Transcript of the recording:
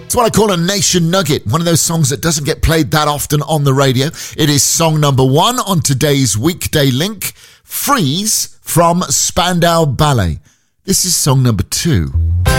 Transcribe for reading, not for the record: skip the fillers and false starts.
It's what I call a nation nugget, one of those songs that doesn't get played that often on the radio. It is song number 1 on today's weekday link, Freeze from Spandau Ballet. This is song number 2.